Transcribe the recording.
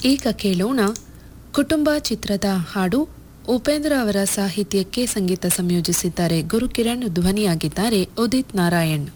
ಈಗ ಕೇಳೋಣ ಕುಟುಂಬ ಚಿತ್ರದ ಹಾಡು. ಉಪೇಂದ್ರ ಅವರ ಸಾಹಿತ್ಯಕ್ಕೆ ಸಂಗೀತ ಸಂಯೋಜಿಸಿದ್ದಾರೆ ಗುರುಕಿರಣ್, ಧ್ವನಿಯಾಗಿದ್ದಾರೆ ಉದಿತ್ ನಾರಾಯಣ್.